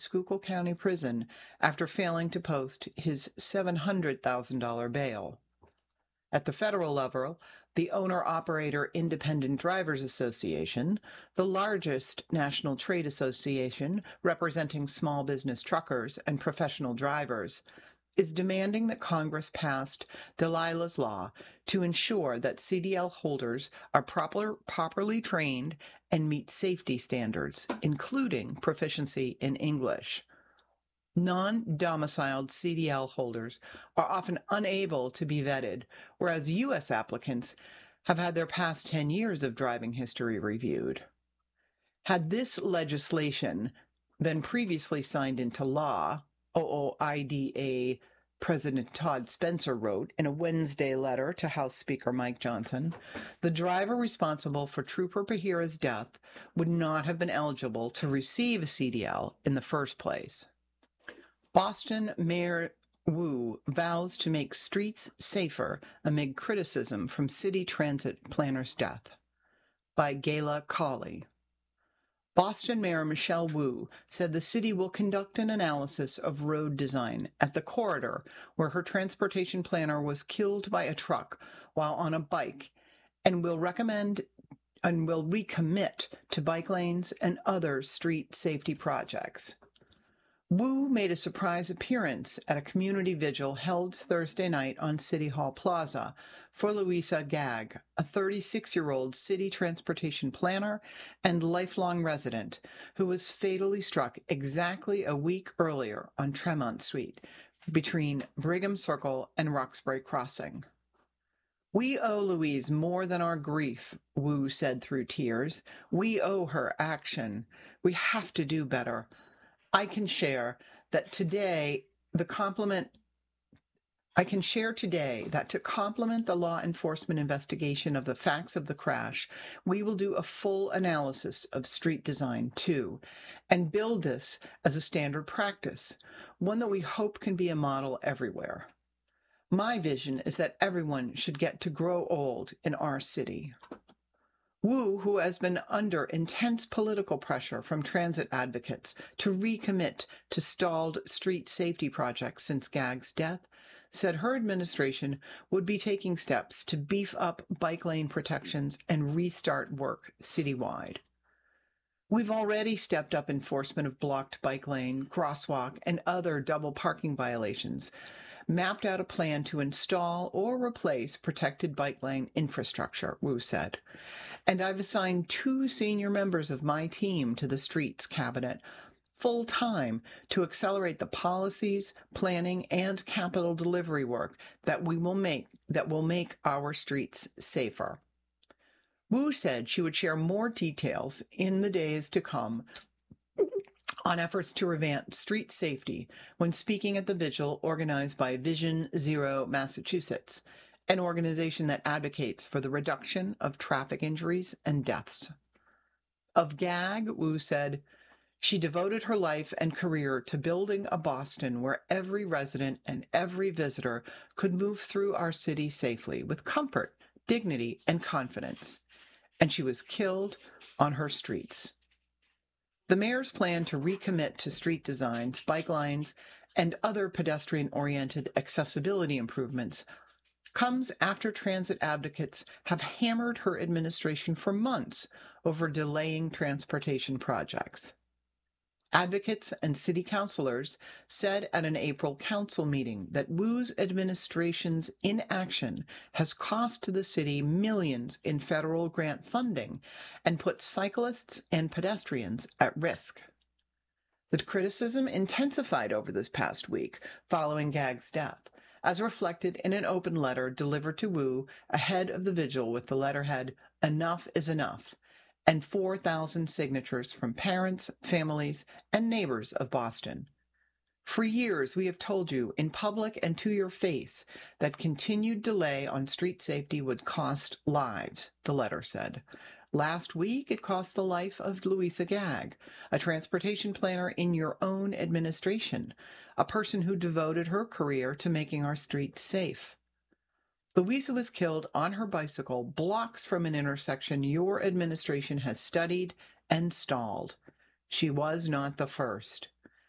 Schuylkill County Prison after failing to post his $700,000 bail. At the federal level, the Owner-Operator Independent Drivers Association, the largest national trade association representing small business truckers and professional drivers, is demanding that Congress pass Dalilah's Law to ensure that CDL holders are properly trained and meet safety standards, including proficiency in English. Non-domiciled CDL holders are often unable to be vetted, whereas U.S. applicants have had their past 10 years of driving history reviewed. Had this legislation been previously signed into law, OOIDA President Todd Spencer wrote in a Wednesday letter to House Speaker Mike Johnson, the driver responsible for Trooper Bahira's death would not have been eligible to receive a CDL in the first place. Boston Mayor Wu vows to make streets safer amid criticism from city transit planner's death. By Gayla Cawley. Boston Mayor Michelle Wu said the city will conduct an analysis of road design at the corridor where her transportation planner was killed by a truck while on a bike and will recommit to bike lanes and other street safety projects. Wu made a surprise appearance at a community vigil held Thursday night on City Hall Plaza for Louisa Gagg, a 36-year-old city transportation planner and lifelong resident who was fatally struck exactly a week earlier on Tremont Street between Brigham Circle and Roxbury Crossing. We owe Louise more than our grief, Wu said through tears. We owe her action. We have to do better. I can share today that to complement the law enforcement investigation of the facts of the crash, we will do a full analysis of street design too, and build this as a standard practice, one that we hope can be a model everywhere. My vision is that everyone should get to grow old in our city. Wu, who has been under intense political pressure from transit advocates to recommit to stalled street safety projects since Gagg's death, said her administration would be taking steps to beef up bike lane protections and restart work citywide. We've already stepped up enforcement of blocked bike lane, crosswalk, and other double parking violations, mapped out a plan to install or replace protected bike lane infrastructure, Wu said. And I've assigned 2 senior members of my team to the Streets Cabinet full-time to accelerate the policies, planning, and capital delivery work that will make our streets safer. Wu said she would share more details in the days to come on efforts to revamp street safety when speaking at the vigil organized by Vision Zero Massachusetts, an organization that advocates for the reduction of traffic injuries and deaths. Of Gagg, Wu said, she devoted her life and career to building a Boston where every resident and every visitor could move through our city safely with comfort, dignity, and confidence. And she was killed on her streets. The mayor's plan to recommit to street designs, bike lines, and other pedestrian-oriented accessibility improvements comes after transit advocates have hammered her administration for months over delaying transportation projects. Advocates and city councilors said at an April council meeting that Wu's administration's inaction has cost the city millions in federal grant funding and put cyclists and pedestrians at risk. The criticism intensified over this past week following Gagg's death, as reflected in an open letter delivered to Wu ahead of the vigil with the letterhead, "Enough is enough," and 4,000 signatures from parents, families, and neighbors of Boston. For years, we have told you in public and to your face that continued delay on street safety would cost lives, the letter said. Last week, it cost the life of Louisa Gagg, a transportation planner in your own administration, a person who devoted her career to making our streets safe. Louisa was killed on her bicycle blocks from an intersection your administration has studied and stalled. She was not the first.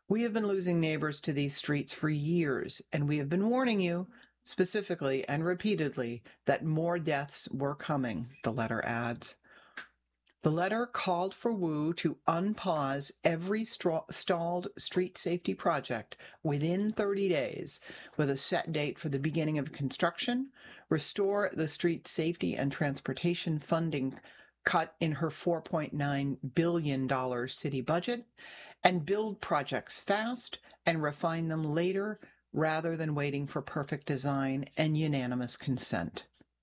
We have been losing neighbors to these streets for years, and we have been warning you, specifically and repeatedly, that more deaths were coming, the letter adds. The letter called for Wu to unpause every stalled street safety project within 30 days with a set date for the beginning of construction, restore the street safety and transportation funding cut in her $4.9 billion city budget, and build projects fast and refine them later rather than waiting for perfect design and unanimous consent.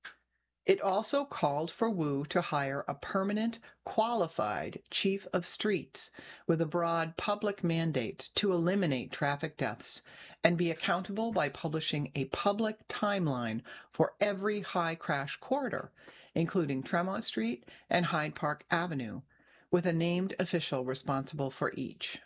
It also called for Wu to hire a permanent, qualified chief of streets with a broad public mandate to eliminate traffic deaths and be accountable by publishing a public timeline for every high crash corridor, including Tremont Street and Hyde Park Avenue, with a named official responsible for each.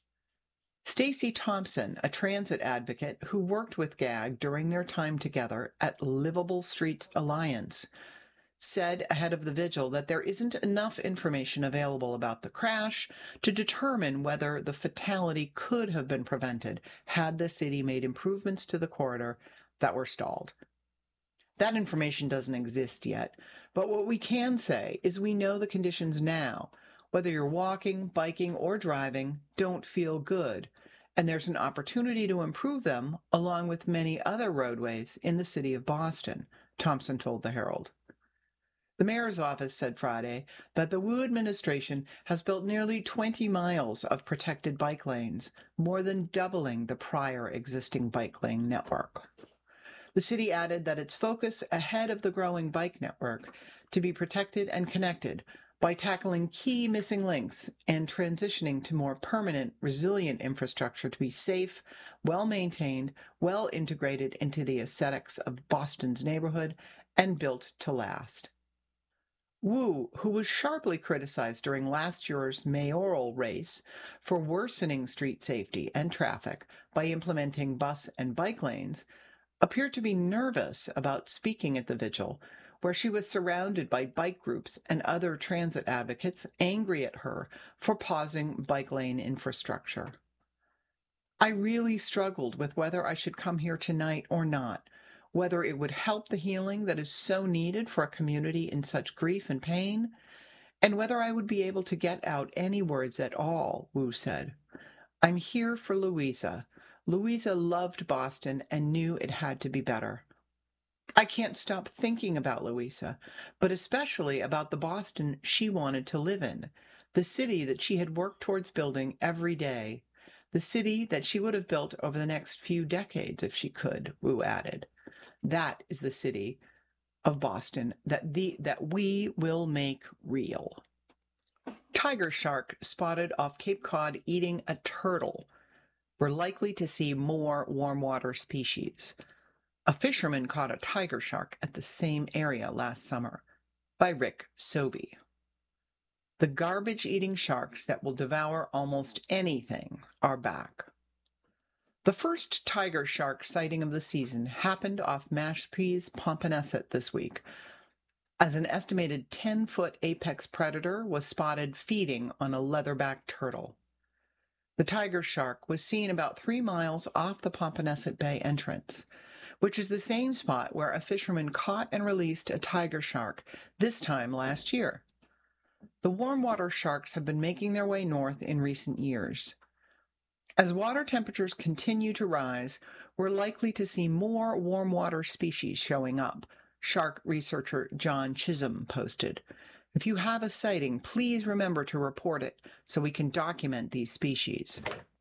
Stacy Thompson, a transit advocate who worked with GAG during their time together at Livable Streets Alliance, said ahead of the vigil that there isn't enough information available about the crash to determine whether the fatality could have been prevented had the city made improvements to the corridor that were stalled. That information doesn't exist yet, but what we can say is we know the conditions now, whether you're walking, biking, or driving, don't feel good, and there's an opportunity to improve them along with many other roadways in the city of Boston, Thompson told the Herald. The mayor's office said Friday that the Wu administration has built nearly 20 miles of protected bike lanes, more than doubling the prior existing bike lane network. The city added that its focus ahead of the growing bike network to be protected and connected by tackling key missing links and transitioning to more permanent, resilient infrastructure to be safe, well-maintained, well-integrated into the aesthetics of Boston's neighborhood, and built to last. Wu, who was sharply criticized during last year's mayoral race for worsening street safety and traffic by implementing bus and bike lanes, appeared to be nervous about speaking at the vigil, where she was surrounded by bike groups and other transit advocates angry at her for pausing bike lane infrastructure. I really struggled with whether I should come here tonight or not, whether it would help the healing that is so needed for a community in such grief and pain, and whether I would be able to get out any words at all, Wu said. I'm here for Louisa. Louisa loved Boston and knew it had to be better. I can't stop thinking about Louisa, but especially about the Boston she wanted to live in, the city that she had worked towards building every day, the city that she would have built over the next few decades if she could, Wu added. That is the city of Boston that we will make real. Tiger shark spotted off Cape Cod eating a turtle. We're likely to see more warm water species. A fisherman caught a tiger shark at the same area last summer, by Rick Sobey. The garbage-eating sharks that will devour almost anything are back. The first tiger shark sighting of the season happened off Mashpee's Pomponset this week, as an estimated 10-foot apex predator was spotted feeding on a leatherback turtle. The tiger shark was seen about 3 miles off the Pomponset Bay entrance, which is the same spot where a fisherman caught and released a tiger shark this time last year. The warm water sharks have been making their way north in recent years. As water temperatures continue to rise, we're likely to see more warm water species showing up, shark researcher John Chisholm posted. If you have a sighting, please remember to report it so we can document these species.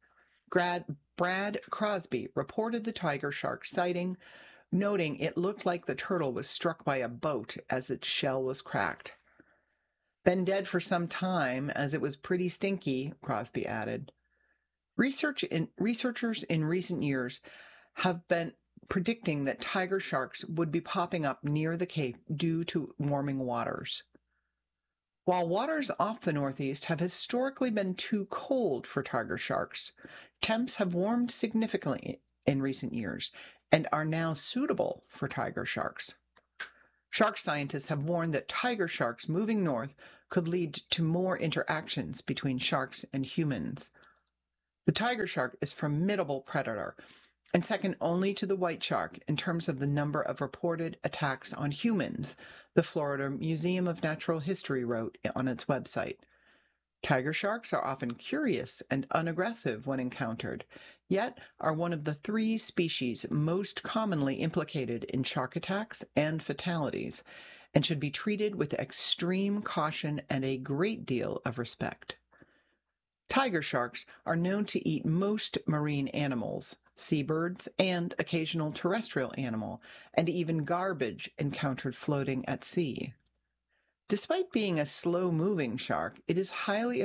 Brad Crosby reported the tiger shark sighting, noting it looked like the turtle was struck by a boat as its shell was cracked. Been dead for some time, as it was pretty stinky, Crosby added. Researchers in recent years have been predicting that tiger sharks would be popping up near the Cape due to warming waters. While waters off the Northeast have historically been too cold for tiger sharks, temps have warmed significantly in recent years and are now suitable for tiger sharks. Shark scientists have warned that tiger sharks moving north could lead to more interactions between sharks and humans. The tiger shark is a formidable predator and second only to the white shark in terms of the number of reported attacks on humans, the Florida Museum of Natural History wrote on its website. Tiger sharks are often curious and unaggressive when encountered, yet are one of the 3 species most commonly implicated in shark attacks and fatalities, and should be treated with extreme caution and a great deal of respect. Tiger sharks are known to eat most marine animals, seabirds, and occasional terrestrial animal, and even garbage encountered floating at sea. Despite being a slow-moving shark, it is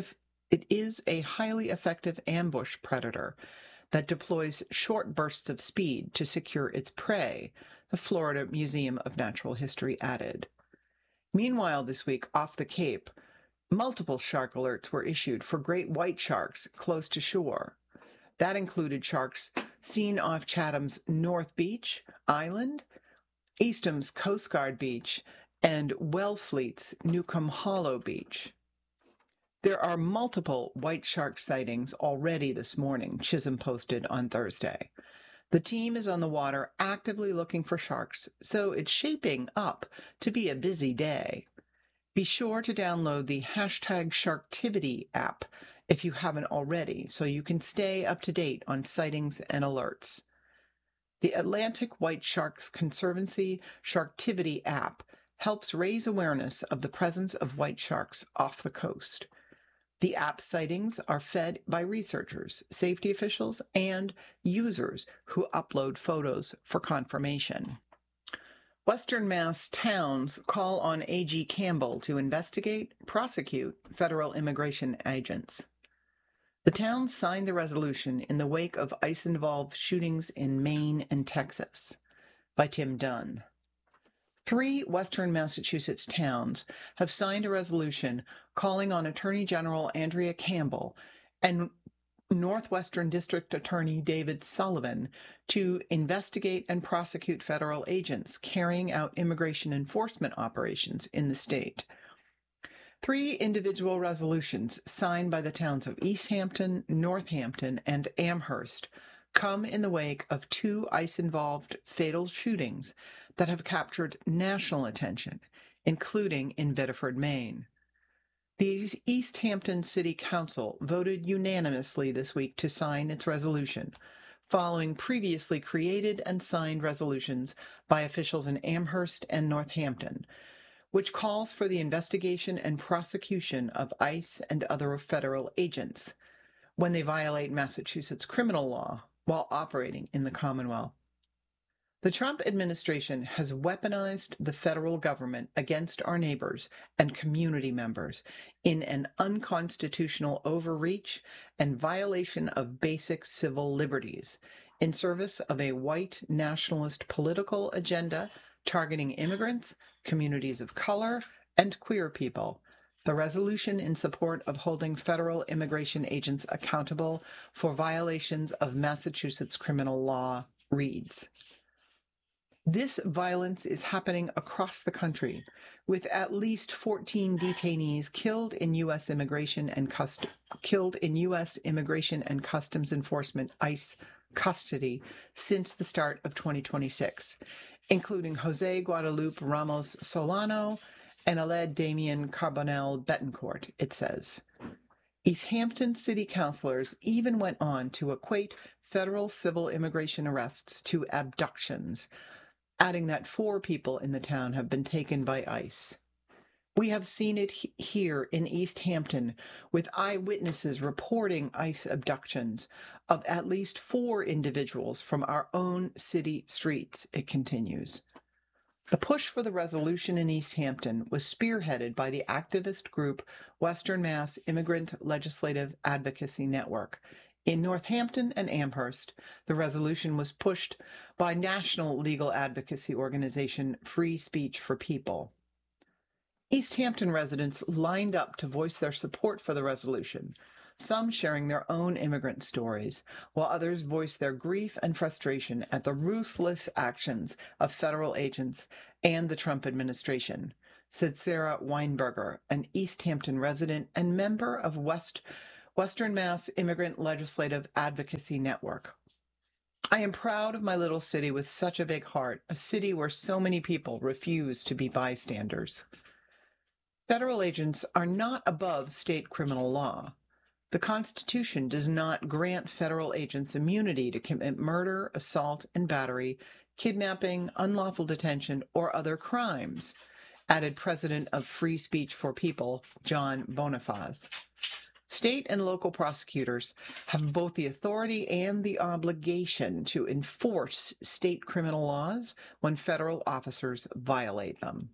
a highly effective ambush predator that deploys short bursts of speed to secure its prey, the Florida Museum of Natural History added. Meanwhile, this week off the Cape, multiple shark alerts were issued for great white sharks close to shore. That included sharks seen off Chatham's North Beach Island, Eastham's Coast Guard Beach, and Wellfleet's Newcomb Hollow Beach. There are multiple white shark sightings already this morning, Chisholm posted on Thursday. The team is on the water actively looking for sharks, so it's shaping up to be a busy day. Be sure to download the #Sharktivity app if you haven't already, so you can stay up to date on sightings and alerts. The Atlantic White Sharks Conservancy Sharktivity app helps raise awareness of the presence of white sharks off the coast. The app sightings are fed by researchers, safety officials, and users who upload photos for confirmation. Western Mass towns call on A.G. Campbell to investigate, prosecute federal immigration agents. The towns signed the resolution in the wake of ICE-involved shootings in Maine and Texas. By Tim Dunn. 3 Western Massachusetts towns have signed a resolution calling on Attorney General Andrea Campbell and Northwestern District Attorney David Sullivan to investigate and prosecute federal agents carrying out immigration enforcement operations in the state. 3 individual resolutions signed by the towns of East Hampton, Northampton, and Amherst come in the wake of 2 ICE-involved fatal shootings that have captured national attention, including in Biddeford, Maine. The East Hampton City Council voted unanimously this week to sign its resolution, following previously created and signed resolutions by officials in Amherst and Northampton, which calls for the investigation and prosecution of ICE and other federal agents when they violate Massachusetts criminal law while operating in the Commonwealth. The Trump administration has weaponized the federal government against our neighbors and community members in an unconstitutional overreach and violation of basic civil liberties in service of a white nationalist political agenda targeting immigrants, communities of color, and queer people. The resolution in support of holding federal immigration agents accountable for violations of Massachusetts criminal law reads: This violence is happening across the country, with at least 14 detainees killed in U.S. Immigration and Customs Enforcement (ICE) custody since the start of 2026, including Jose Guadalupe Ramos Solano and Aled Damien Carbonell Betancourt, it says. East Hampton city councilors even went on to equate federal civil immigration arrests to abductions, adding that 4 people in the town have been taken by ICE. We have seen it here in East Hampton, with eyewitnesses reporting ICE abductions of at least 4 individuals from our own city streets, it continues. The push for the resolution in East Hampton was spearheaded by the activist group Western Mass Immigrant Legislative Advocacy Network. In Northampton and Amherst, the resolution was pushed by national legal advocacy organization Free Speech for People. East Hampton residents lined up to voice their support for the resolution, some sharing their own immigrant stories, while others voiced their grief and frustration at the ruthless actions of federal agents and the Trump administration, said Sarah Weinberger, an East Hampton resident and member of Western Mass Immigrant Legislative Advocacy Network. I am proud of my little city with such a big heart, a city where so many people refuse to be bystanders. Federal agents are not above state criminal law. The Constitution does not grant federal agents immunity to commit murder, assault, and battery, kidnapping, unlawful detention, or other crimes, added President of Free Speech for People, John Bonifaz. State and local prosecutors have both the authority and the obligation to enforce state criminal laws when federal officers violate them.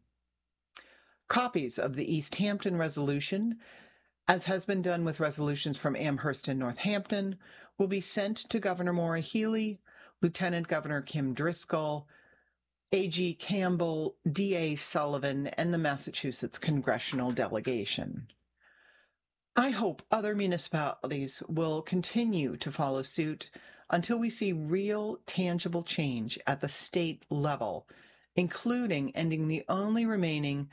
Copies of the East Hampton resolution, as has been done with resolutions from Amherst and Northampton, will be sent to Governor Maura Healey, Lieutenant Governor Kim Driscoll, AG Campbell, DA Sullivan, and the Massachusetts congressional delegation. I hope other municipalities will continue to follow suit until we see real, tangible change at the state level, including ending the only remaining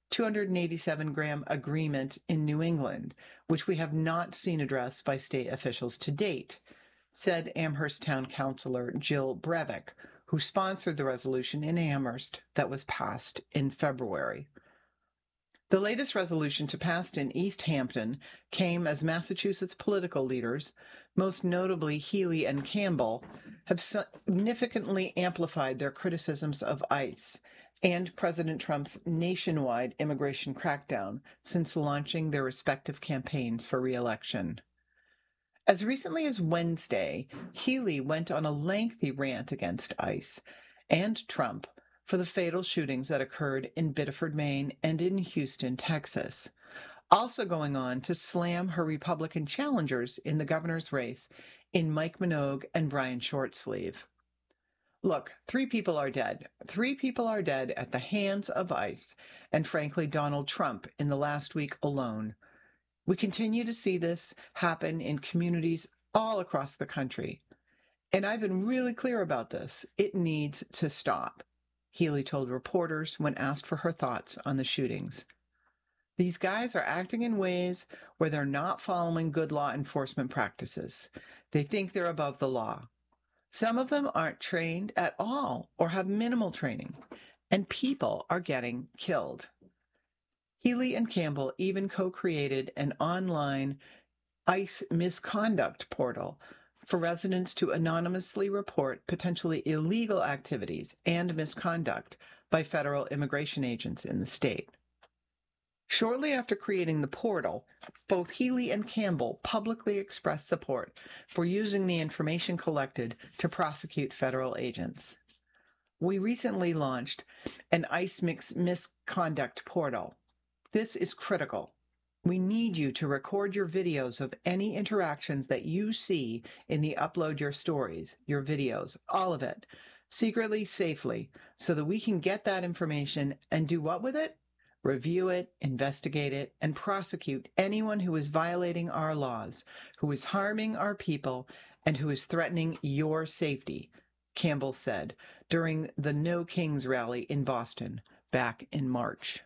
287-gram agreement in New England, which we have not seen addressed by state officials to date, said Amherst Town Councilor Jill Brevick, who sponsored the resolution in Amherst that was passed in February. The latest resolution to pass in East Hampton came as Massachusetts political leaders, most notably Healey and Campbell, have significantly amplified their criticisms of ICE and President Trump's nationwide immigration crackdown since launching their respective campaigns for re-election. As recently as Wednesday, Healey went on a lengthy rant against ICE and Trump for the fatal shootings that occurred in Biddeford, Maine, and in Houston, Texas, also going on to slam her Republican challengers in the governor's race in Mike Minogue and Brian Shortsleeve. Look, 3 people are dead. 3 people are dead at the hands of ICE and, frankly, Donald Trump in the last week alone. We continue to see this happen in communities all across the country. And I've been really clear about this. It needs to stop, Healey told reporters when asked for her thoughts on the shootings. These guys are acting in ways where they're not following good law enforcement practices. They think they're above the law. Some of them aren't trained at all or have minimal training, and people are getting killed. Healey and Campbell even co-created an online ICE misconduct portal for residents to anonymously report potentially illegal activities and misconduct by federal immigration agents in the state. Shortly after creating the portal, both Healey and Campbell publicly expressed support for using the information collected to prosecute federal agents. We recently launched an ICE misconduct portal. This is critical. We need you to record your videos of any interactions that you see in the upload your stories, your videos, all of it, secretly, safely, so that we can get that information and do what with it? Review it, investigate it, and prosecute anyone who is violating our laws, who is harming our people, and who is threatening your safety, Campbell said during the No Kings rally in Boston back in March.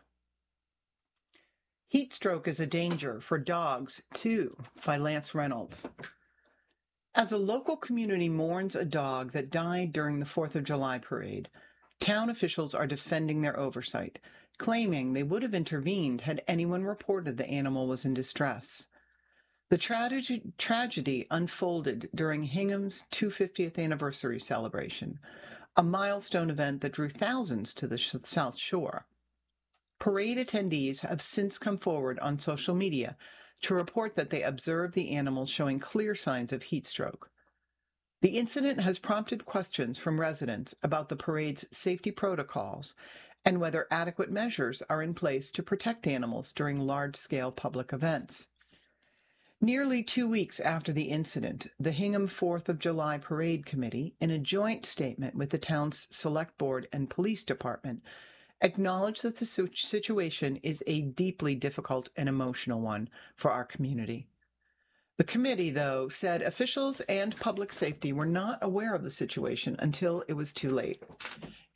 Heat stroke is a danger for dogs, too, by Lance Reynolds. As a local community mourns a dog that died during the 4th of July parade, town officials are defending their oversight, claiming they would have intervened had anyone reported the animal was in distress. The tragedy unfolded during Hingham's 250th anniversary celebration, a milestone event that drew thousands to the South Shore. Parade attendees have since come forward on social media to report that they observed the animal showing clear signs of heat stroke. The incident has prompted questions from residents about the parade's safety protocols and whether adequate measures are in place to protect animals during large-scale public events. Nearly 2 weeks after the incident, the Hingham 4th of July Parade Committee, in a joint statement with the town's Select Board and Police Department, acknowledged that the situation is a deeply difficult and emotional one for our community. The committee, though, said officials and public safety were not aware of the situation until it was too late.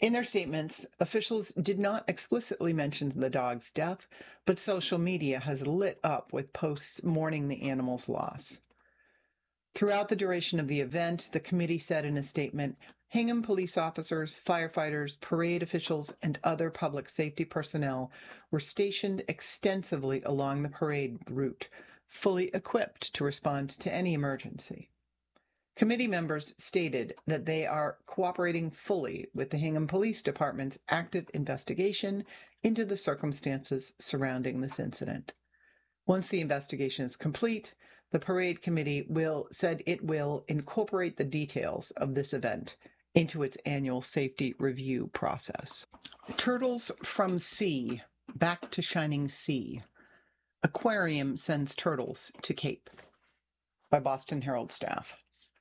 In their statements, officials did not explicitly mention the dog's death, but social media has lit up with posts mourning the animal's loss. Throughout the duration of the event, the committee said in a statement, Hingham police officers, firefighters, parade officials, and other public safety personnel were stationed extensively along the parade route, fully equipped to respond to any emergency. Committee members stated that they are cooperating fully with the Hingham Police Department's active investigation into the circumstances surrounding this incident. Once the investigation is complete, the parade committee said it will incorporate the details of this event into its annual safety review process. Turtles from sea back to shining sea. Aquarium sends turtles to Cape, by Boston Herald staff.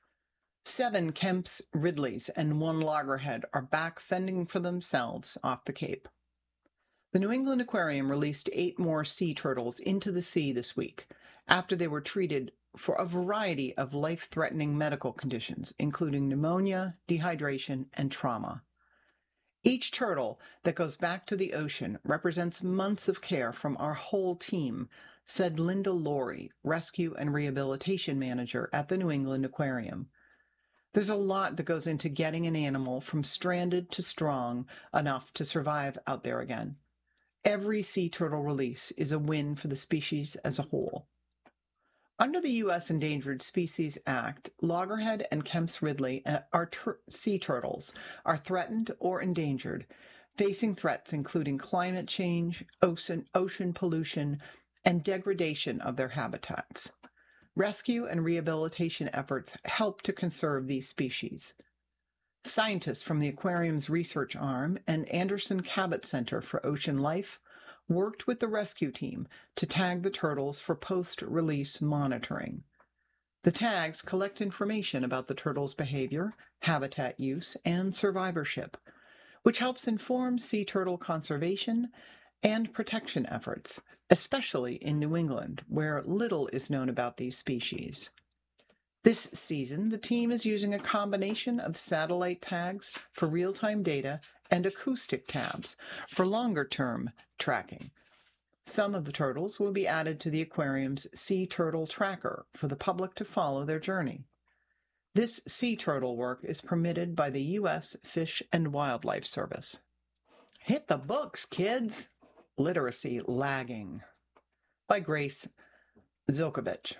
7 Kemp's Ridleys and 1 loggerhead are back fending for themselves off the Cape. The New England Aquarium released 8 more sea turtles into the sea this week after they were treated for a variety of life-threatening medical conditions, including pneumonia, dehydration, and trauma. Each turtle that goes back to the ocean represents months of care from our whole team, said Linda Laurie, Rescue and Rehabilitation Manager at the New England Aquarium. There's a lot that goes into getting an animal from stranded to strong enough to survive out there again. Every sea turtle release is a win for the species as a whole. Under the U.S. Endangered Species Act, loggerhead and Kemp's Ridley sea turtles are threatened or endangered, facing threats including climate change, ocean pollution, and degradation of their habitats. Rescue and rehabilitation efforts help to conserve these species. Scientists from the aquarium's research arm and Anderson Cabot Center for Ocean Life worked with the rescue team to tag the turtles for post-release monitoring. The tags collect information about the turtles' behavior, habitat use, and survivorship, which helps inform sea turtle conservation and protection efforts, especially in New England, where little is known about these species. This season, the team is using a combination of satellite tags for real-time data and acoustic tabs for longer-term tracking. Some of the turtles will be added to the aquarium's Sea Turtle Tracker for the public to follow their journey. This sea turtle work is permitted by the U.S. Fish and Wildlife Service. Hit the books, kids! Literacy Lagging, by Grace Zilkovich.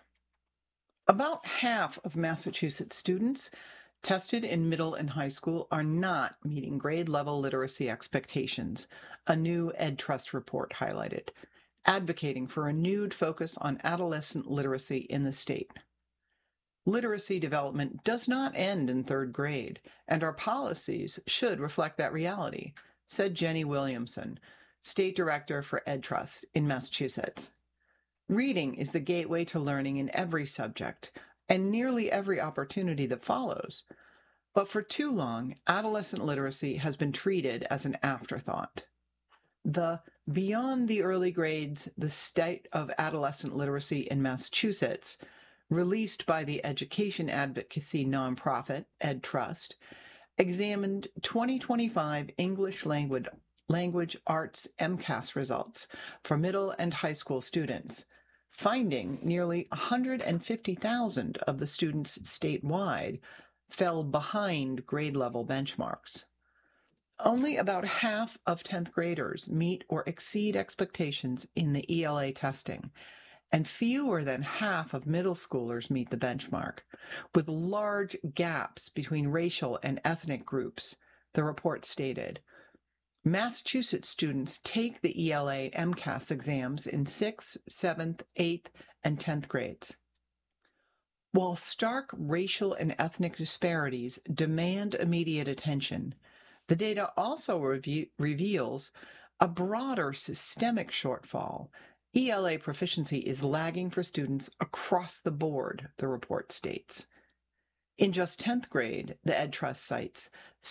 About half of Massachusetts students tested in middle and high school are not meeting grade-level literacy expectations, a new EdTrust report highlighted, advocating for a renewed focus on adolescent literacy in the state. Literacy development does not end in 3rd grade, and our policies should reflect that reality, said Jenny Williamson, State Director for EdTrust in Massachusetts. Reading is the gateway to learning in every subject and nearly every opportunity that follows. But for too long, adolescent literacy has been treated as an afterthought. The Beyond the Early Grades, the State of Adolescent Literacy in Massachusetts, released by the education advocacy nonprofit EdTrust, examined 2025 English language arts MCAS results for middle and high school students, finding nearly 150,000 of the students statewide fell behind grade-level benchmarks. Only about half of 10th graders meet or exceed expectations in the ELA testing, and fewer than half of middle schoolers meet the benchmark, with large gaps between racial and ethnic groups, the report stated. Massachusetts students take the ELA MCAS exams in 6th, 7th, 8th, and 10th grades. While stark racial and ethnic disparities demand immediate attention, the data also reveals a broader systemic shortfall. ELA proficiency is lagging for students across the board, the report states. In just 10th grade, the EdTrust cites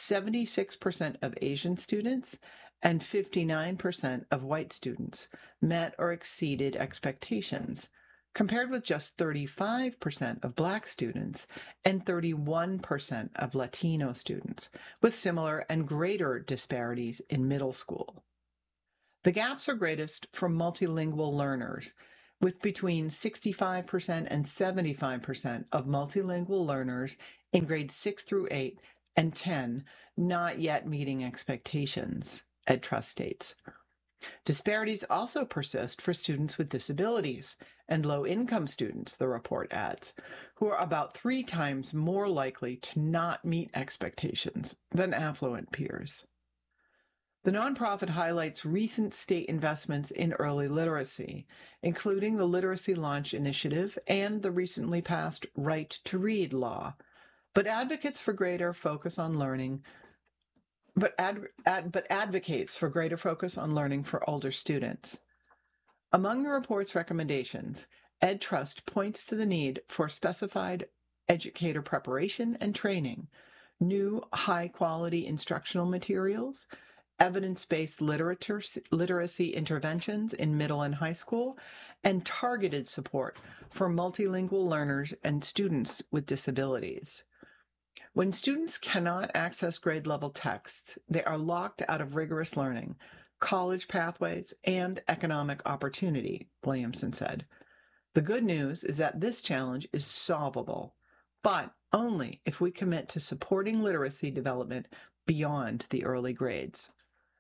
76% of Asian students and 59% of white students met or exceeded expectations, compared with just 35% of Black students and 31% of Latino students, with similar and greater disparities in middle school. The gaps are greatest for multilingual learners, with between 65% and 75% of multilingual learners in grades 6 through 8 and 10 not yet meeting expectations, EdTrust states. Disparities also persist for students with disabilities and low-income students, the report adds, who are about 3 times more likely to not meet expectations than affluent peers. The nonprofit highlights recent state investments in early literacy, including the Literacy Launch Initiative and the recently passed Right to Read law, but advocates for greater focus on learning advocates for greater focus on learning for older students. Among the report's recommendations, EdTrust points to the need for specified educator preparation and training, new high-quality instructional materials, evidence-based literacy interventions in middle and high school, and targeted support for multilingual learners and students with disabilities. When students cannot access grade-level texts, they are locked out of rigorous learning, college pathways, and economic opportunity, Williamson said. The good news is that this challenge is solvable, but only if we commit to supporting literacy development beyond the early grades.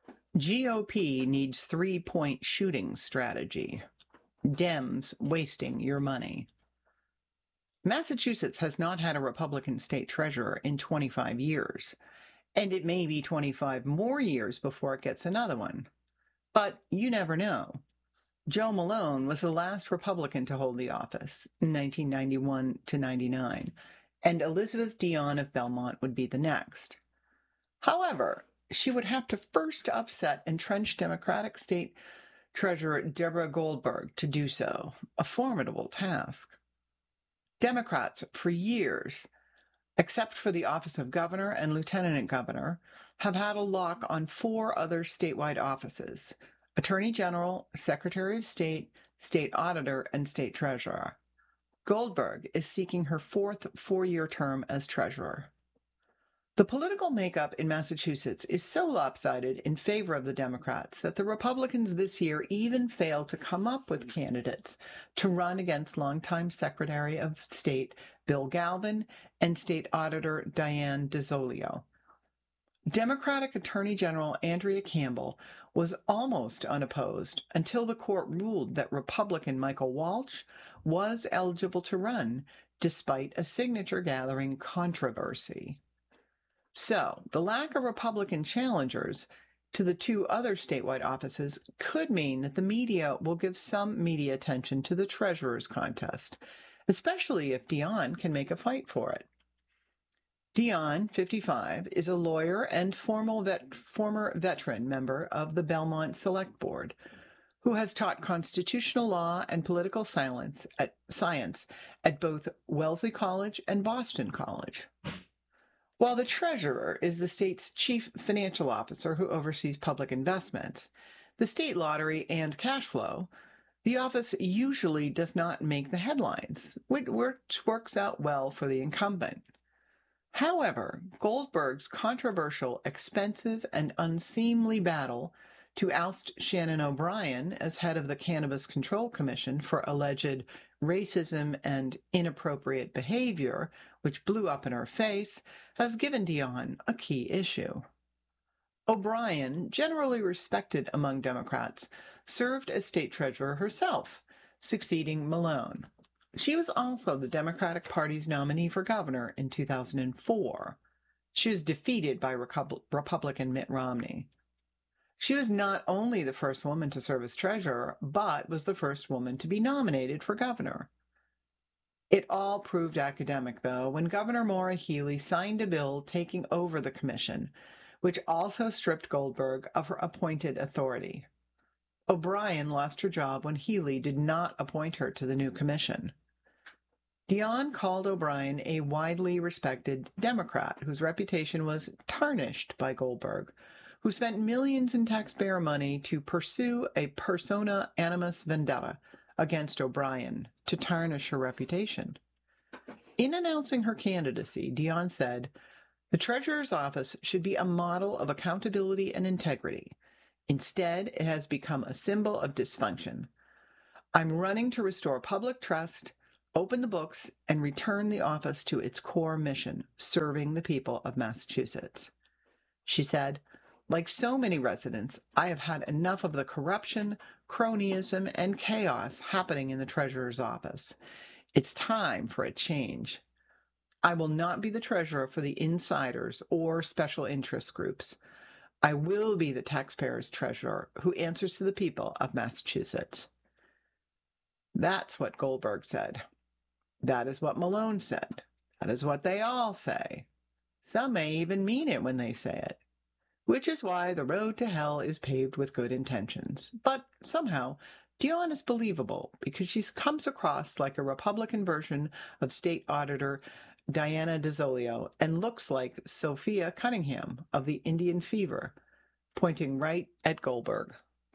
GOP needs 3-point shooting strategy. Dems wasting your money. Massachusetts has not had a Republican state treasurer in 25 years, and it may be 25 more years before it gets another one. But you never know. Joe Malone was the last Republican to hold the office in 1991 to 99, and Elizabeth Dionne of Belmont would be the next. However, she would have to first upset entrenched Democratic State Treasurer Deborah Goldberg to do so, a formidable task. Democrats, for years, except for the office of governor and lieutenant governor, have had a lock on 4 other statewide offices: Attorney General, Secretary of State, State Auditor, and State Treasurer. Goldberg is seeking her 4th 4-year term as treasurer. The political makeup in Massachusetts is so lopsided in favor of the Democrats that the Republicans this year even failed to come up with candidates to run against longtime Secretary of State Bill Galvin and State Auditor Diane DeZolio. Democratic Attorney General Andrea Campbell was almost unopposed until the court ruled that Republican Michael Walsh was eligible to run, despite a signature-gathering controversy. So, the lack of Republican challengers to the 2 other statewide offices could mean that the media will give some media attention to the treasurer's contest, especially if Dionne can make a fight for it. Dionne, 55, is a lawyer and former veteran member of the Belmont Select Board, who has taught constitutional law and political science at both Wellesley College and Boston College. While the treasurer is the state's chief financial officer who oversees public investments, the state lottery, and cash flow, the office usually does not make the headlines, which works out well for the incumbent. However, Goldberg's controversial, expensive, and unseemly battle to oust Shannon O'Brien as head of the Cannabis Control Commission for alleged racism and inappropriate behavior, which blew up in her face, has given Dionne a key issue. O'Brien, generally respected among Democrats, served as state treasurer herself, succeeding Malone. She was also the Democratic Party's nominee for governor in 2004. She was defeated by Republican Mitt Romney. She was not only the first woman to serve as treasurer, but was the first woman to be nominated for governor. It all proved academic, though, when Governor Maura Healey signed a bill taking over the commission, which also stripped Goldberg of her appointed authority. O'Brien lost her job when Healey did not appoint her to the new commission. Dionne called O'Brien a widely respected Democrat whose reputation was tarnished by Goldberg, who spent millions in taxpayer money to pursue a persona animus vendetta against O'Brien, to tarnish her reputation. In announcing her candidacy, Dion said, "The Treasurer's Office should be a model of accountability and integrity. Instead, it has become a symbol of dysfunction. I'm running to restore public trust, open the books, and return the office to its core mission, serving the people of Massachusetts." She said, "Like so many residents, I have had enough of the corruption, cronyism, and chaos happening in the Treasurer's Office. It's time for a change. I will not be the treasurer for the insiders or special interest groups. I will be the taxpayer's treasurer who answers to the people of Massachusetts." That's what Goldberg said. That is what Malone said. That is what they all say. Some may even mean it when they say it. Which is why the road to hell is paved with good intentions. But somehow, Dion is believable because she comes across like a Republican version of State Auditor Diana DeZolio and looks like Sophia Cunningham of the Indian Fever, pointing right at Goldberg.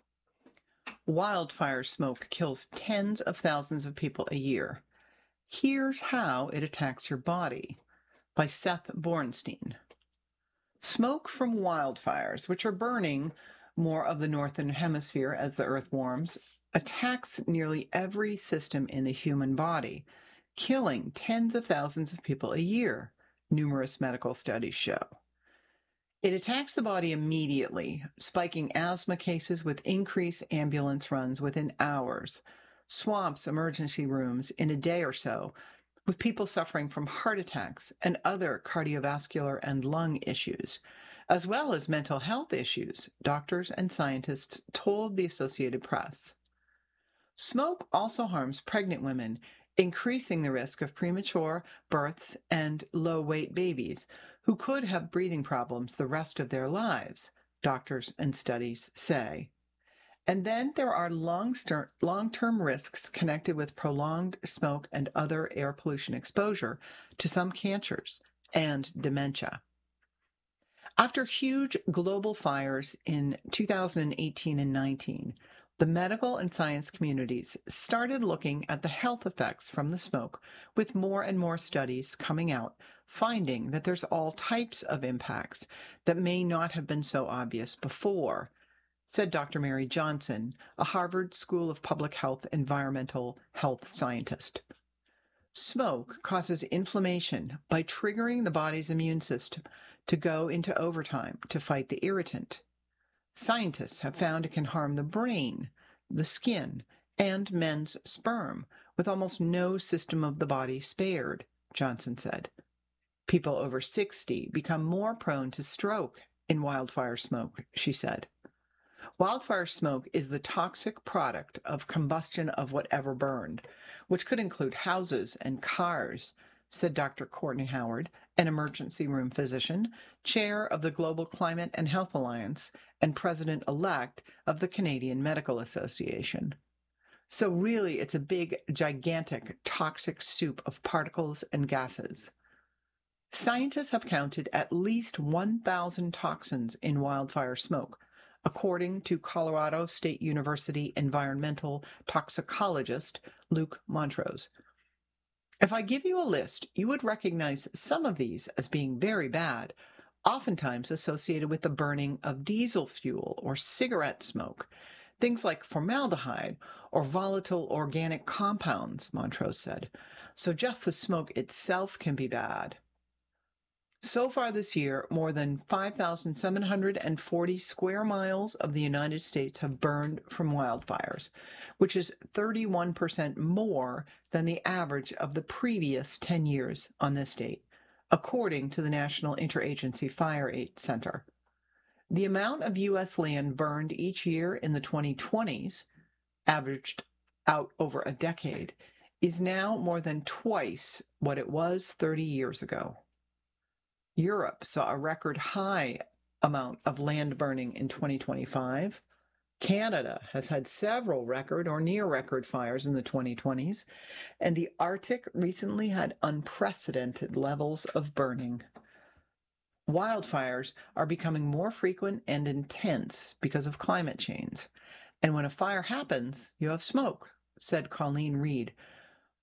Wildfire smoke kills tens of thousands of people a year. Here's how it attacks your body, by Seth Bornstein. Smoke from wildfires, which are burning more of the northern hemisphere as the earth warms, attacks nearly every system in the human body, killing tens of thousands of people a year, numerous medical studies show. It attacks the body immediately, spiking asthma cases with increased ambulance runs within hours, swamps emergency rooms in a day or so, with people suffering from heart attacks and other cardiovascular and lung issues, as well as mental health issues, doctors and scientists told the Associated Press. Smoke also harms pregnant women, increasing the risk of premature births and low-weight babies who could have breathing problems the rest of their lives, doctors and studies say. And then there are long-term risks connected with prolonged smoke and other air pollution exposure to some cancers and dementia. After huge global fires in 2018 and 19, the medical and science communities started looking at the health effects from the smoke, with more and more studies coming out, finding that there's all types of impacts that may not have been so obvious before, said Dr. Mary Johnson, a Harvard School of Public Health environmental health scientist. Smoke causes inflammation by triggering the body's immune system to go into overtime to fight the irritant. Scientists have found it can harm the brain, the skin, and men's sperm, with almost no system of the body spared, Johnson said. People over 60 become more prone to stroke in wildfire smoke, she said. Wildfire smoke is the toxic product of combustion of whatever burned, which could include houses and cars, said Dr. Courtney Howard, an emergency room physician, chair of the Global Climate and Health Alliance, and president-elect of the Canadian Medical Association. So really, it's a big, gigantic, toxic soup of particles and gases. Scientists have counted at least 1,000 toxins in wildfire smoke, according to Colorado State University environmental toxicologist Luke Montrose. If I give you a list, you would recognize some of these as being very bad, oftentimes associated with the burning of diesel fuel or cigarette smoke, things like formaldehyde or volatile organic compounds, Montrose said. So just the smoke itself can be bad. So far this year, more than 5,740 square miles of the United States have burned from wildfires, which is 31% more than the average of the previous 10 years on this date, according to the National Interagency Fire Aid Center. The amount of U.S. land burned each year in the 2020s, averaged out over a decade, is now more than twice what it was 30 years ago. Europe saw a record high amount of land burning in 2025. Canada has had several record or near record fires in the 2020s, and the Arctic recently had unprecedented levels of burning. Wildfires are becoming more frequent and intense because of climate change. And when a fire happens, you have smoke, said Colleen Reed,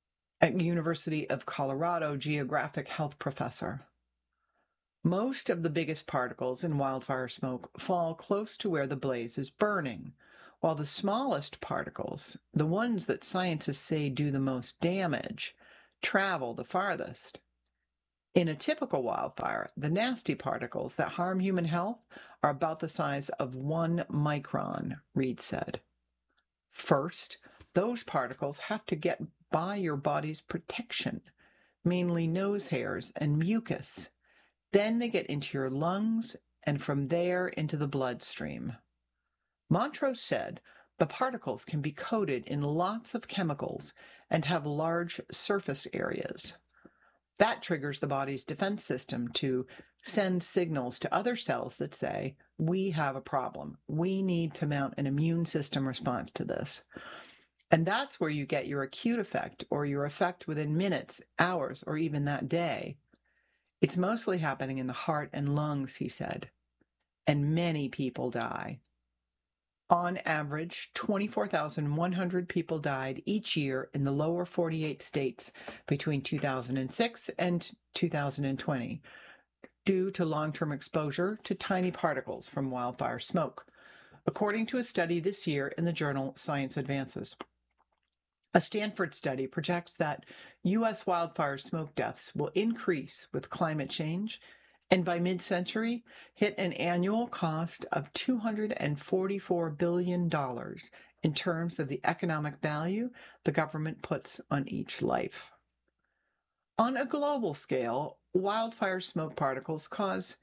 at University of Colorado geographic health professor. Most of the biggest particles in wildfire smoke fall close to where the blaze is burning, while the smallest particles, the ones that scientists say do the most damage, travel the farthest. In a typical wildfire, the nasty particles that harm human health are about the size of 1 micron, Reed said. First, those particles have to get by your body's protection, mainly nose hairs and mucus. Then they get into your lungs and from there into the bloodstream. Montrose said the particles can be coated in lots of chemicals and have large surface areas. That triggers the body's defense system to send signals to other cells that say, we have a problem. We need to mount an immune system response to this. And that's where you get your acute effect or your effect within minutes, hours, or even that day. It's mostly happening in the heart and lungs, he said, and many people die. On average, 24,100 people died each year in the lower 48 states between 2006 and 2020 due to long-term exposure to tiny particles from wildfire smoke, according to a study this year in the journal Science Advances. A Stanford study projects that U.S. wildfire smoke deaths will increase with climate change and by mid-century hit an annual cost of $244 billion in terms of the economic value the government puts on each life. On a global scale, wildfire smoke particles cause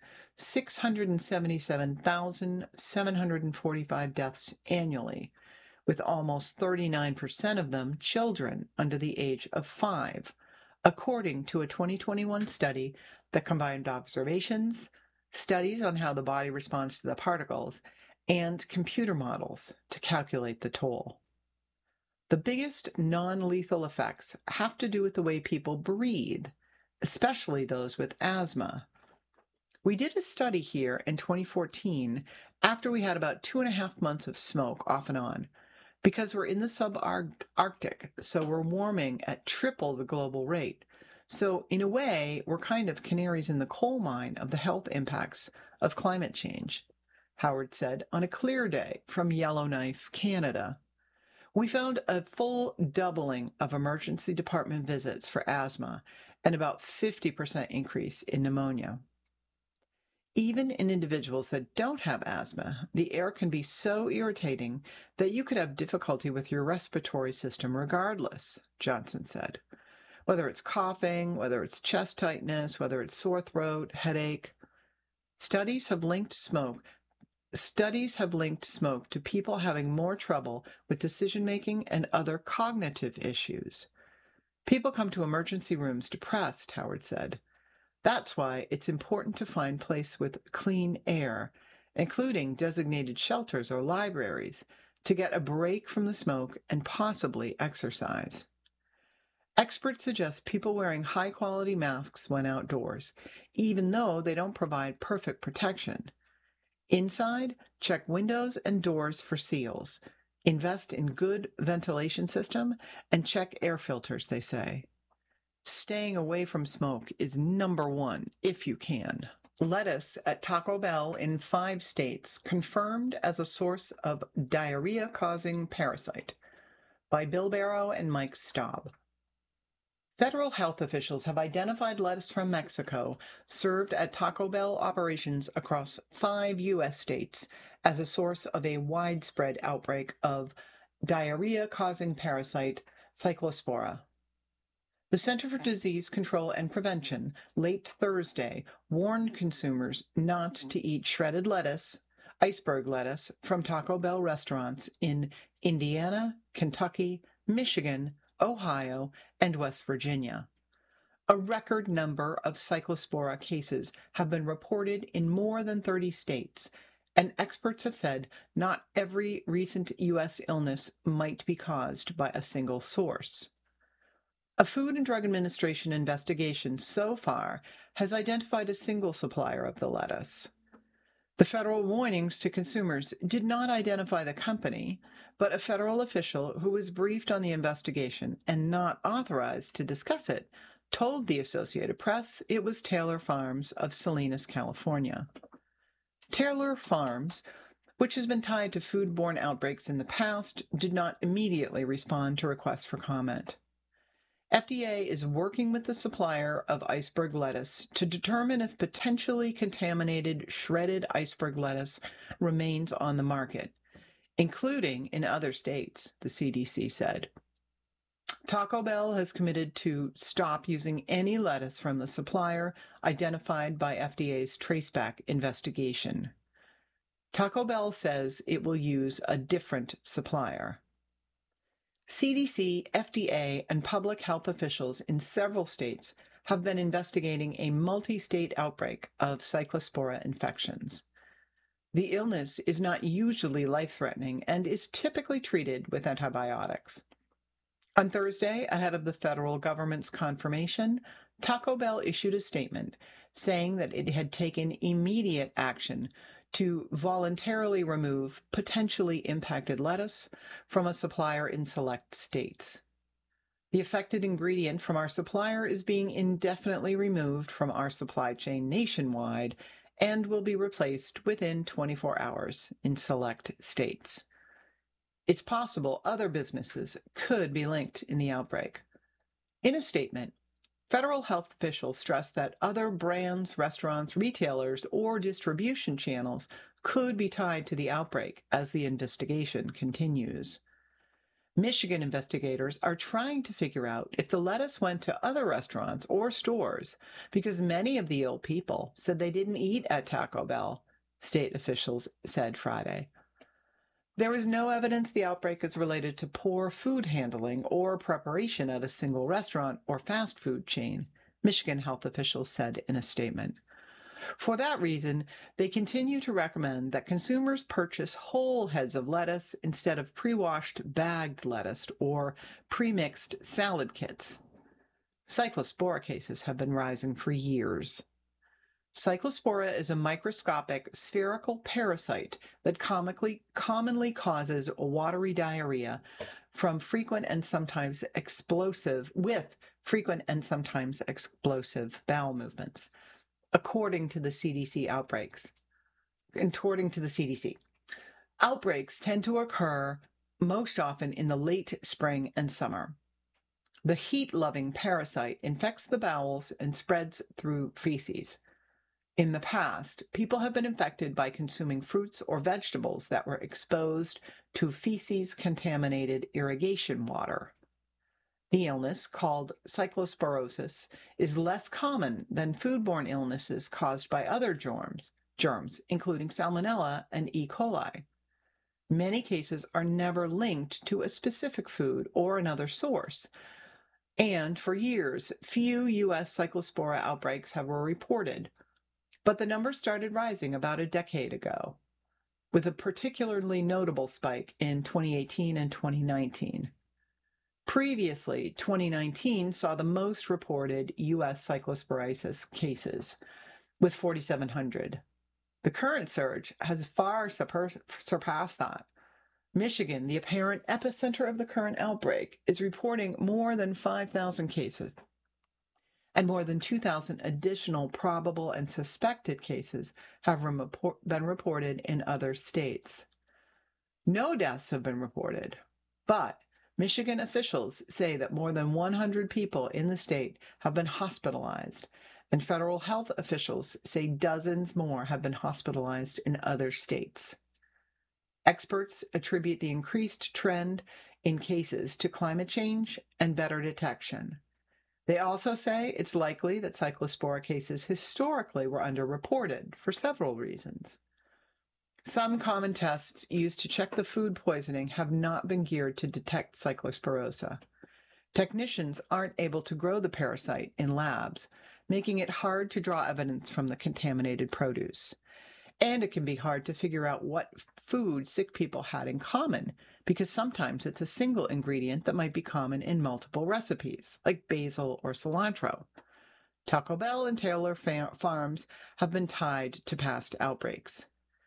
677,745 deaths annually, with almost 39% of them children under the age of 5, according to a 2021 study that combined observations, studies on how the body responds to the particles, and computer models to calculate the toll. The biggest non-lethal effects have to do with the way people breathe, especially those with asthma. We did a study here in 2014 after we had about 2.5 months of smoke off and on, because we're in the subarctic, so we're warming at triple the global rate. So in a way, we're kind of canaries in the coal mine of the health impacts of climate change, Howard said on a clear day from Yellowknife, Canada. We found a full doubling of emergency department visits for asthma and about 50% increase in pneumonia. Even in individuals that don't have asthma, the air can be so irritating that you could have difficulty with your respiratory system regardless, Johnson said. Whether it's coughing, whether it's chest tightness, whether it's sore throat, headache. Studies have linked smoke to people having more trouble with decision-making and other cognitive issues. People come to emergency rooms depressed, Howard said. That's why it's important to find places with clean air, including designated shelters or libraries, to get a break from the smoke and possibly exercise. Experts suggest people wearing high-quality masks when outdoors, even though they don't provide perfect protection. Inside, check windows and doors for seals, invest in good ventilation system, and check air filters, they say. Staying away from smoke is number one, if you can. Lettuce at Taco Bell in 5 states confirmed as a source of diarrhea-causing parasite, by Bill Barrow and Mike Staub. Federal health officials have identified lettuce from Mexico served at Taco Bell operations across 5 U.S. states as a source of a widespread outbreak of diarrhea-causing parasite Cyclospora. The Center for Disease Control and Prevention late Thursday warned consumers not to eat shredded lettuce, iceberg lettuce, from Taco Bell restaurants in Indiana, Kentucky, Michigan, Ohio, and West Virginia. A record number of Cyclospora cases have been reported in more than 30 states, and experts have said not every recent U.S. illness might be caused by a single source. A Food and Drug Administration investigation so far has identified a single supplier of the lettuce. The federal warnings to consumers did not identify the company, but a federal official who was briefed on the investigation and not authorized to discuss it told the Associated Press it was Taylor Farms of Salinas, California. Taylor Farms, which has been tied to foodborne outbreaks in the past, did not immediately respond to requests for comment. FDA is working with the supplier of iceberg lettuce to determine if potentially contaminated shredded iceberg lettuce remains on the market, including in other states, the CDC said. Taco Bell has committed to stop using any lettuce from the supplier identified by FDA's traceback investigation. Taco Bell says it will use a different supplier. CDC, FDA, and public health officials in several states have been investigating a multi-state outbreak of Cyclospora infections. The illness is not usually life-threatening and is typically treated with antibiotics. On Thursday, ahead of the federal government's confirmation, Taco Bell issued a statement saying that it had taken immediate action to voluntarily remove potentially impacted lettuce from a supplier in select states. The affected ingredient from our supplier is being indefinitely removed from our supply chain nationwide and will be replaced within 24 hours in select states. It's possible other businesses could be linked in the outbreak. In a statement, federal health officials stressed that other brands, restaurants, retailers, or distribution channels could be tied to the outbreak as the investigation continues. Michigan investigators are trying to figure out if the lettuce went to other restaurants or stores because many of the ill people said they didn't eat at Taco Bell, state officials said Friday. There is no evidence the outbreak is related to poor food handling or preparation at a single restaurant or fast food chain, Michigan health officials said in a statement. For that reason, they continue to recommend that consumers purchase whole heads of lettuce instead of pre-washed bagged lettuce or pre-mixed salad kits. Cyclospora cases have been rising for years. Cyclospora is a microscopic spherical parasite that commonly causes watery diarrhea with frequent and sometimes explosive bowel movements, according to the CDC. Outbreaks tend to occur most often in the late spring and summer. The heat-loving parasite infects the bowels and spreads through feces. In the past, people have been infected by consuming fruits or vegetables that were exposed to feces-contaminated irrigation water. The illness, called cyclosporosis, is less common than foodborne illnesses caused by other germs, including Salmonella and E. coli. Many cases are never linked to a specific food or another source, and for years, few U.S. cyclospora outbreaks were reported. But the number started rising about a decade ago, with a particularly notable spike in 2018 and 2019. Previously, 2019 saw the most reported U.S. cyclosporiasis cases, with 4,700. The current surge has far surpassed that. Michigan, the apparent epicenter of the current outbreak, is reporting more than 5,000 cases, and more than 2,000 additional probable and suspected cases have been reported in other states. No deaths have been reported, but Michigan officials say that more than 100 people in the state have been hospitalized, and federal health officials say dozens more have been hospitalized in other states. Experts attribute the increased trend in cases to climate change and better detection. They also say it's likely that cyclospora cases historically were underreported for several reasons. Some common tests used to check the food poisoning have not been geared to detect cyclosporosa. Technicians aren't able to grow the parasite in labs, making it hard to draw evidence from the contaminated produce. And it can be hard to figure out what food sick people had in common, because sometimes it's a single ingredient that might be common in multiple recipes, like basil or cilantro. Taco Bell and Taylor Farms have been tied to past outbreaks.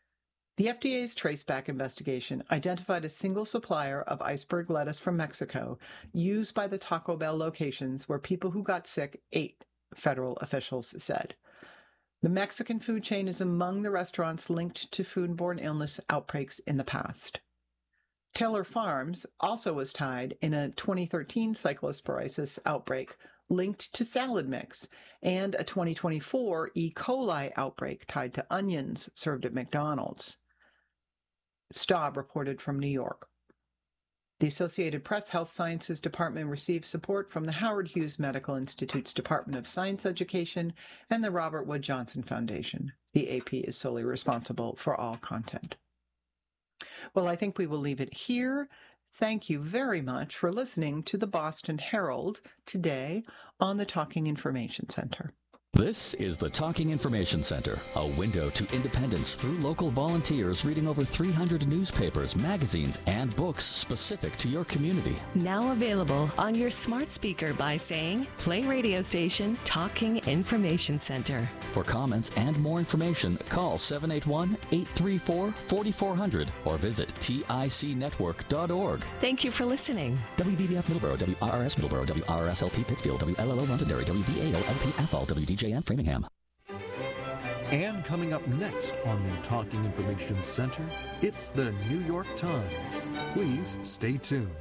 The FDA's traceback investigation identified a single supplier of iceberg lettuce from Mexico used by the Taco Bell locations where people who got sick ate, federal officials said. The Mexican food chain is among the restaurants linked to foodborne illness outbreaks in the past. Taylor Farms also was tied in a 2013 cyclosporiasis outbreak linked to salad mix and a 2024 E. coli outbreak tied to onions served at McDonald's. Staub reported from New York. The Associated Press Health Sciences Department received support from the Howard Hughes Medical Institute's Department of Science Education and the Robert Wood Johnson Foundation. The AP is solely responsible for all content. Well, I think we will leave it here. Thank you very much for listening to the Boston Herald today on the Talking Information Center. This is the Talking Information Center, a window to independence through local volunteers reading over 300 newspapers, magazines, and books specific to your community. Now available on your smart speaker by saying, play radio station Talking Information Center. For comments and more information, call 781-834-4400 or visit ticnetwork.org. Thank you for listening. WVBF Middleborough, WRRS Middleborough, WRSLP Pittsfield, WLLO Londonderry, WVAO-LP Athol, WDJN Framingham. And coming up next on the Talking Information Center, it's the New York Times. Please stay tuned.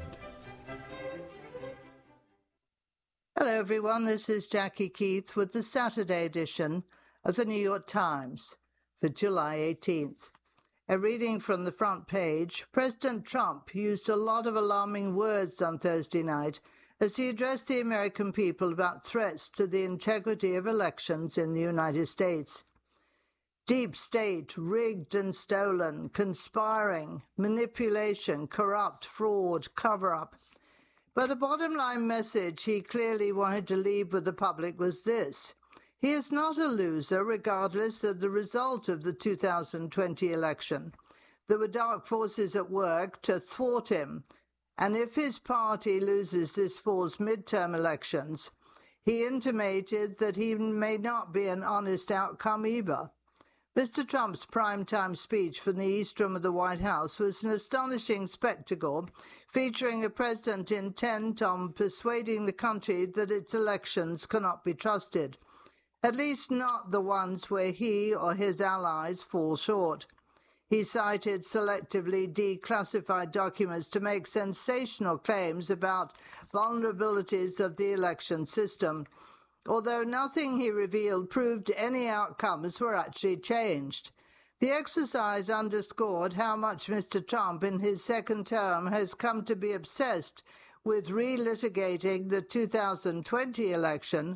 Hello, everyone. This is Jackie Keith with the Saturday edition of the New York Times for July 18th. A reading from the front page, President Trump used a lot of alarming words on Thursday night as he addressed the American people about threats to the integrity of elections in the United States. Deep state, rigged and stolen, conspiring, manipulation, corrupt, fraud, cover-up. But a bottom-line message he clearly wanted to leave with the public was this: he is not a loser regardless of the result of the 2020 election. There were dark forces at work to thwart him, and if his party loses this fall's midterm elections, he intimated that he may not be an honest outcome either. Mr. Trump's primetime speech from the East Room of the White House was an astonishing spectacle, featuring a president intent on persuading the country that its elections cannot be trusted, at least not the ones where he or his allies fall short. He cited selectively declassified documents to make sensational claims about vulnerabilities of the election system, although nothing he revealed proved any outcomes were actually changed. The exercise underscored how much Mr. Trump in his second term has come to be obsessed with relitigating the 2020 election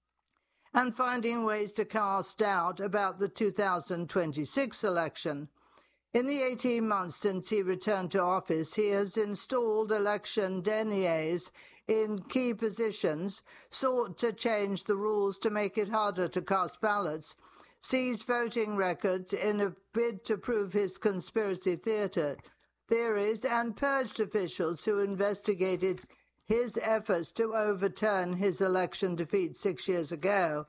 and finding ways to cast doubt about the 2026 election. In the 18 months since he returned to office, he has installed election deniers in key positions, sought to change the rules to make it harder to cast ballots, seized voting records in a bid to prove his conspiracy theories, and purged officials who investigated his efforts to overturn his election defeat 6 years ago.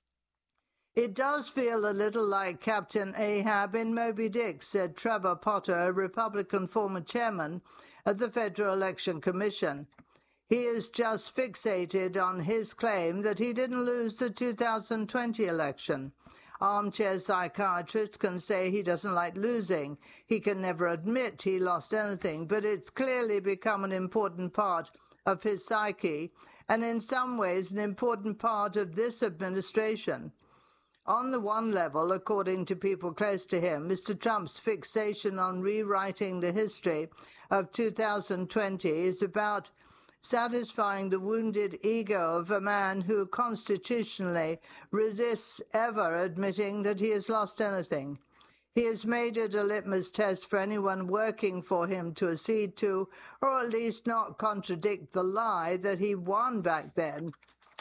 It does feel a little like Captain Ahab in Moby Dick, said Trevor Potter, a Republican former chairman of the Federal Election Commission. He is just fixated on his claim that he didn't lose the 2020 election. Armchair psychiatrists can say he doesn't like losing. He can never admit he lost anything, but it's clearly become an important part of his psyche, and in some ways an important part of this administration. On the one level, according to people close to him, Mr. Trump's fixation on rewriting the history of 2020 is about satisfying the wounded ego of a man who constitutionally resists ever admitting that he has lost anything. He has made it a litmus test for anyone working for him to accede to, or at least not contradict the lie that he won back then,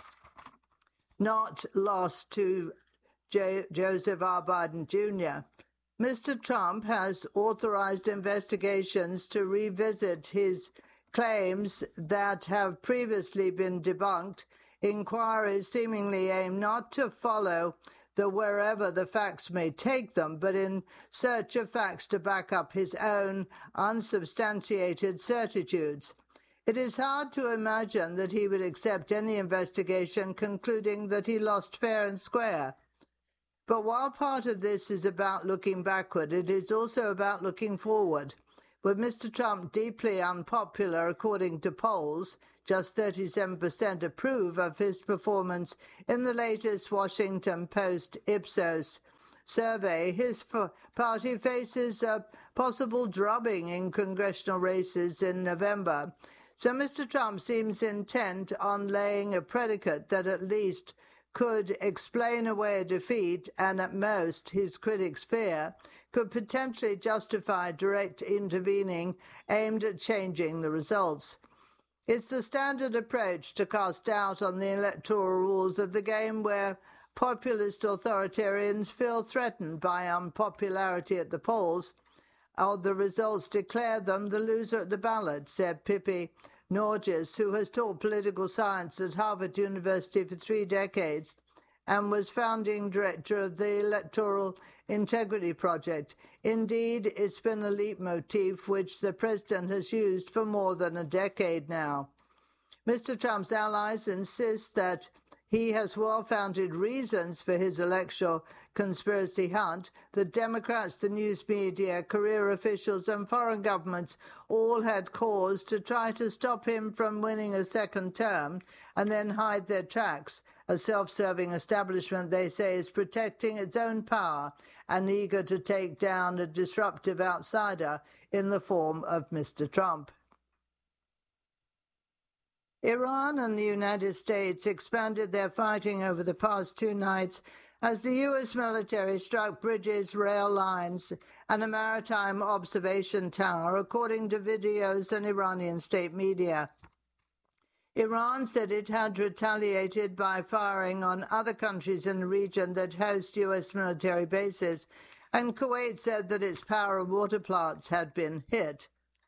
not lost to Joseph R. Biden Jr. Mr. Trump has authorized investigations to revisit his claims that have previously been debunked, inquiries seemingly aimed not to follow that wherever the facts may take them, but in search of facts to back up his own unsubstantiated certitudes. It is hard to imagine that he would accept any investigation concluding that he lost fair and square. But while part of this is about looking backward, it is also about looking forward. With Mr. Trump deeply unpopular according to polls, just 37% approve of his performance in the latest Washington Post Ipsos survey. His party faces a possible drubbing in congressional races in November. So Mr. Trump seems intent on laying a predicate that at least could explain away a defeat and at most, his critics fear, could potentially justify direct intervening aimed at changing the results. It's the standard approach to cast doubt on the electoral rules of the game where populist authoritarians feel threatened by unpopularity at the polls, or the results declare them the loser at the ballot, said Pippi Norges, who has taught political science at Harvard University for 3 decades and was founding director of the Electoral Integrity Project. Indeed, it's been a leitmotif which the president has used for more than a decade now. Mr. Trump's allies insist that he has well-founded reasons for his electoral conspiracy hunt. The Democrats, the news media, career officials and foreign governments all had cause to try to stop him from winning a second term and then hide their tracks. A self-serving establishment, they say, is protecting its own power and eager to take down a disruptive outsider in the form of Mr. Trump. Iran and the United States expanded their fighting over the past 2 nights as the U.S. military struck bridges, rail lines, and a maritime observation tower, according to videos and Iranian state media. Iran said it had retaliated by firing on other countries in the region that host U.S. military bases, and Kuwait said that its power and water plants had been hit.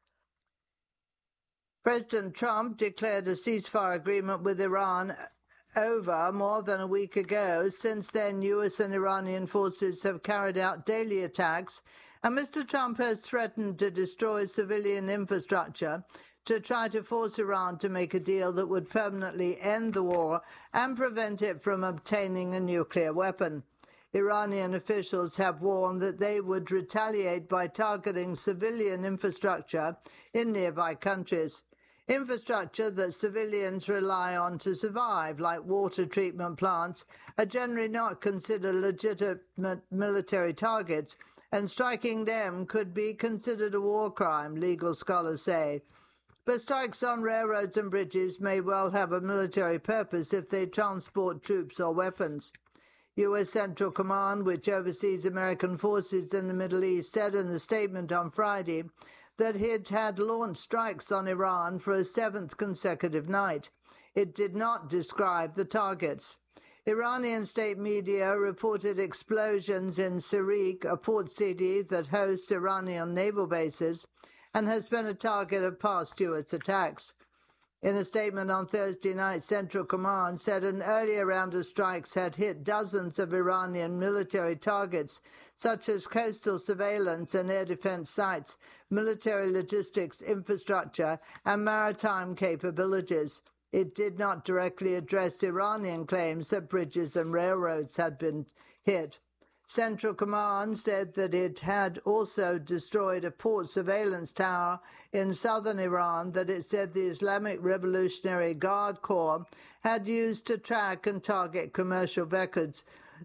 President Trump declared a ceasefire agreement with Iran over more than a week ago. Since then, U.S. and Iranian forces have carried out daily attacks, and Mr. Trump has threatened to destroy civilian infrastructure to try to force Iran to make a deal that would permanently end the war and prevent it from obtaining a nuclear weapon. Iranian officials have warned that they would retaliate by targeting civilian infrastructure in nearby countries. Infrastructure that civilians rely on to survive, like water treatment plants, are generally not considered legitimate military targets, and striking them could be considered a war crime, legal scholars say. But strikes on railroads and bridges may well have a military purpose if they transport troops or weapons. U.S. Central Command, which oversees American forces in the Middle East, said in a statement on Friday that it had launched strikes on Iran for a 7th consecutive night. It did not describe the targets. Iranian state media reported explosions in Sirik, a port city that hosts Iranian naval bases and has been a target of past U.S. attacks. In a statement on Thursday night, Central Command said an earlier round of strikes had hit dozens of Iranian military targets, such as coastal surveillance and air defense sites, military logistics infrastructure, and maritime capabilities. It did not directly address Iranian claims that bridges and railroads had been hit. Central Command said that it had also destroyed a port surveillance tower in southern Iran that it said the Islamic Revolutionary Guard Corps had used to track and target commercial vessels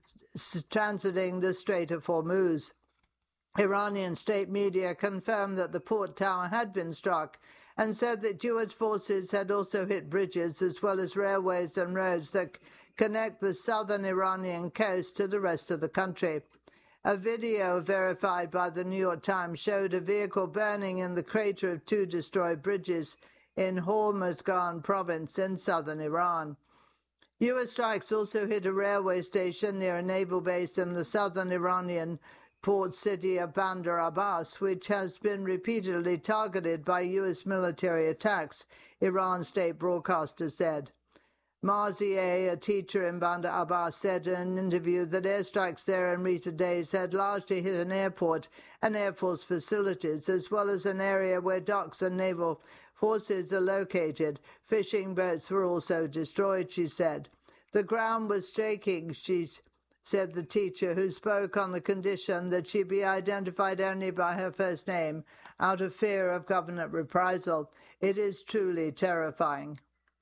transiting the Strait of Hormuz. Iranian state media confirmed that the port tower had been struck and said that U.S. forces had also hit bridges as well as railways and roads that connect the southern Iranian coast to the rest of the country. A video verified by the New York Times showed a vehicle burning in the crater of 2 destroyed bridges in Hormozgan province in southern Iran. U.S. strikes also hit a railway station near a naval base in the southern Iranian port city of Bandar Abbas, which has been repeatedly targeted by U.S. military attacks, Iran state broadcaster said. Marzier, a teacher in Bandar Abbas, said in an interview that airstrikes there in recent days had largely hit an airport and Air Force facilities, as well as an area where docks and naval forces are located. Fishing boats were also destroyed, she said. The ground was shaking, said the teacher, who spoke on the condition that she be identified only by her first name, out of fear of government reprisal. It is truly terrifying.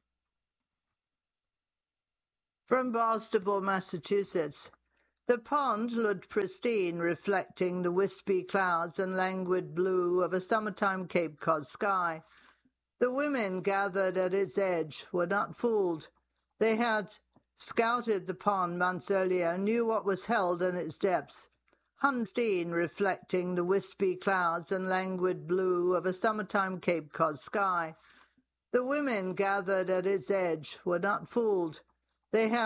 From Bastable, Massachusetts. The pond looked pristine, reflecting the wispy clouds and languid blue of a summertime Cape Cod sky. The women gathered at its edge were not fooled. They had scouted the pond months earlier and knew what was held in its depths. Pristine, reflecting the wispy clouds and languid blue of a summertime Cape Cod sky. The women gathered at its edge were not fooled. They had